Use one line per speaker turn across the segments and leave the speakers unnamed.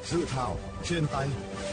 Dự thảo trên tay.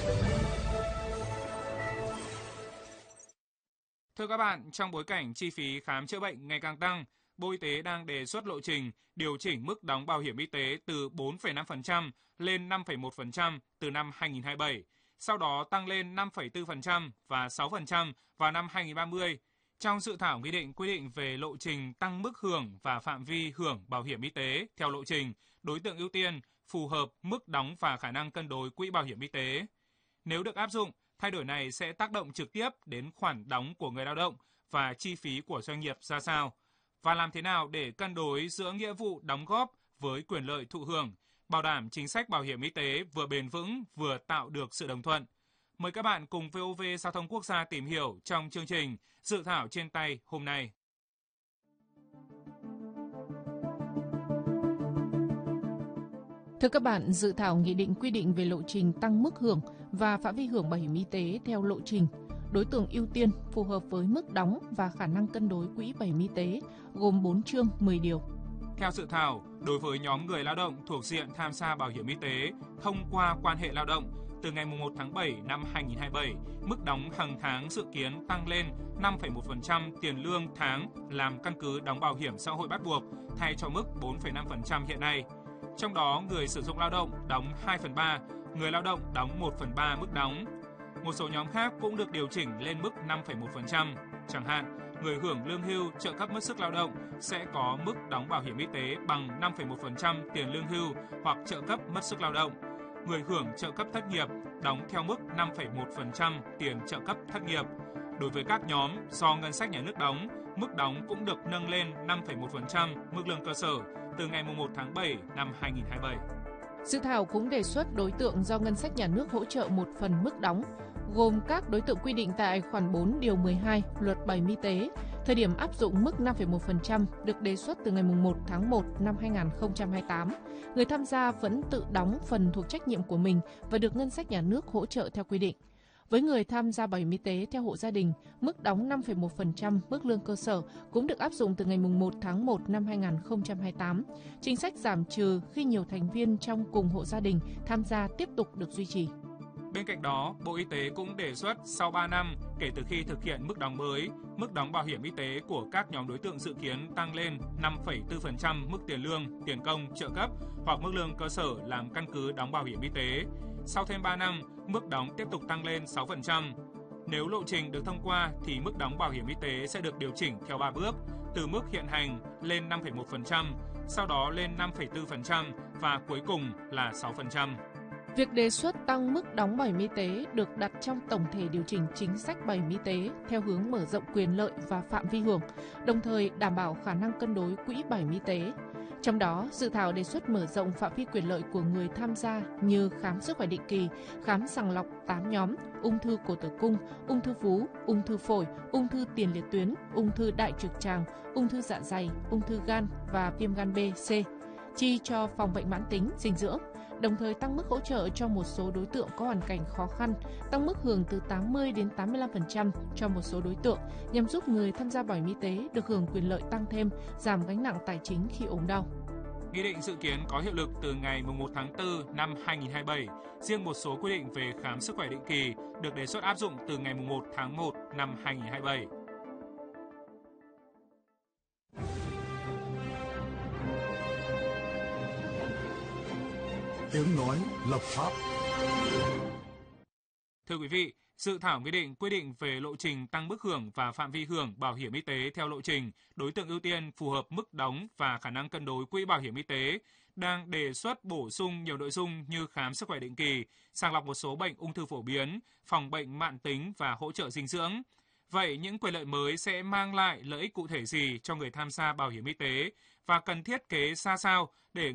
Thưa các bạn, trong bối cảnh chi phí khám chữa bệnh ngày càng tăng, Bộ Y tế đang đề xuất lộ trình điều chỉnh mức đóng bảo hiểm y tế từ 4,5% lên 5,1% từ năm 2027, sau đó tăng lên 5,4% và 6% vào năm 2030. Trong dự thảo nghị định quy định về lộ trình tăng mức hưởng và phạm vi hưởng bảo hiểm y tế theo lộ trình, đối tượng ưu tiên, phù hợp mức đóng và khả năng cân đối quỹ bảo hiểm y tế. Nếu được áp dụng, thay đổi này sẽ tác động trực tiếp đến khoản đóng của người lao động và chi phí của doanh nghiệp ra sao, và làm thế nào để cân đối giữa nghĩa vụ đóng góp với quyền lợi thụ hưởng, bảo đảm chính sách bảo hiểm y tế vừa bền vững vừa tạo được sự đồng thuận. Mời các bạn cùng VOV Giao thông Quốc gia tìm hiểu trong chương trình Dự thảo trên tay hôm nay.
Thưa các bạn, dự thảo nghị định quy định về lộ trình tăng mức hưởng và phạm vi hưởng bảo hiểm y tế theo lộ trình, đối tượng ưu tiên phù hợp với mức đóng và khả năng cân đối quỹ bảo hiểm y tế, gồm 4 chương 10 điều.
Theo dự thảo, đối với nhóm người lao động thuộc diện tham gia bảo hiểm y tế thông qua quan hệ lao động, từ ngày 1 tháng 7 năm 2027, mức đóng hàng tháng dự kiến tăng lên 5,1% tiền lương tháng làm căn cứ đóng bảo hiểm xã hội bắt buộc, thay cho mức 4,5% hiện nay. Trong đó, người sử dụng lao động đóng 2/3, người lao động đóng 1/3 mức đóng. Một số nhóm khác cũng được điều chỉnh lên mức 5,1%. Chẳng hạn, người hưởng lương hưu, trợ cấp mất sức lao động sẽ có mức đóng bảo hiểm y tế bằng 5,1% tiền lương hưu hoặc trợ cấp mất sức lao động. Người hưởng trợ cấp thất nghiệp đóng theo mức 5,1% tiền trợ cấp thất nghiệp. Đối với các nhóm do ngân sách nhà nước đóng, mức đóng cũng được nâng lên 5,1% mức lương cơ sở từ ngày 1 tháng 7 năm 2027.
Dự thảo cũng đề xuất đối tượng do ngân sách nhà nước hỗ trợ một phần mức đóng, gồm các đối tượng quy định tại khoản 4 điều 12 Luật Bảo hiểm y tế. Thời điểm áp dụng mức 5,1% được đề xuất từ ngày 1 tháng 1 năm 2028. Người tham gia vẫn tự đóng phần thuộc trách nhiệm của mình và được ngân sách nhà nước hỗ trợ theo quy định. Với người tham gia bảo hiểm y tế theo hộ gia đình, mức đóng 5,1% mức lương cơ sở cũng được áp dụng từ ngày 1 tháng 1 năm 2028. Chính sách giảm trừ khi nhiều thành viên trong cùng hộ gia đình tham gia tiếp tục được duy trì.
Bên cạnh đó, Bộ Y tế cũng đề xuất sau 3 năm kể từ khi thực hiện mức đóng mới, mức đóng bảo hiểm y tế của các nhóm đối tượng dự kiến tăng lên 5,4% mức tiền lương, tiền công, trợ cấp hoặc mức lương cơ sở làm căn cứ đóng bảo hiểm y tế. Sau thêm 3 năm, mức đóng tiếp tục tăng lên 6%. Nếu lộ trình được thông qua thì mức đóng bảo hiểm y tế sẽ được điều chỉnh theo 3 bước, từ mức hiện hành lên 5,1%, sau đó lên 5,4% và cuối cùng là 6%.
Việc đề xuất tăng mức đóng bảo hiểm y tế được đặt trong tổng thể điều chỉnh chính sách bảo hiểm y tế theo hướng mở rộng quyền lợi và phạm vi hưởng, đồng thời đảm bảo khả năng cân đối quỹ bảo hiểm y tế. Trong đó, dự thảo đề xuất mở rộng phạm vi quyền lợi của người tham gia như khám sức khỏe định kỳ, khám sàng lọc 8 nhóm, ung thư cổ tử cung, ung thư vú, ung thư phổi, ung thư tiền liệt tuyến, ung thư đại trực tràng, ung thư dạ dày, ung thư gan và viêm gan B, C, chi cho phòng bệnh mãn tính, dinh dưỡng. Đồng thời tăng mức hỗ trợ cho một số đối tượng có hoàn cảnh khó khăn, tăng mức hưởng từ 80 đến 85% cho một số đối tượng nhằm giúp người tham gia bảo hiểm y tế được hưởng quyền lợi tăng thêm, giảm gánh nặng tài chính khi ốm đau.
Nghị định dự kiến có hiệu lực từ ngày 1 tháng 4 năm 2027. Riêng một số quy định về khám sức khỏe định kỳ được đề xuất áp dụng từ ngày 1 tháng 1 năm 2027.
Tiếng nói lập pháp.
Thưa quý vị, dự thảo nghị định quy định về lộ trình tăng mức hưởng và phạm vi hưởng bảo hiểm y tế theo lộ trình, đối tượng ưu tiên phù hợp mức đóng và khả năng cân đối quỹ bảo hiểm y tế đang đề xuất bổ sung nhiều nội dung như khám sức khỏe định kỳ, sàng lọc một số bệnh ung thư phổ biến, phòng bệnh mãn tính và hỗ trợ dinh dưỡng. Vậy những quyền lợi mới sẽ mang lại lợi ích cụ thể gì cho người tham gia bảo hiểm y tế và cần thiết kế ra sao để